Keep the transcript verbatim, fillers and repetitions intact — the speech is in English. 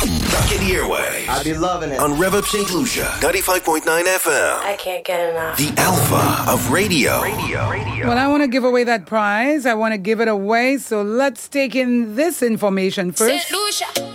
Back in the airway. I be loving it. On Rev Up Saint Lucia, ninety-five point nine F M. I can't get enough. The alpha of radio. Radio. Radio. Well, I want to give away that prize. I want to give it away. So let's take in this information first. Saint Lucia.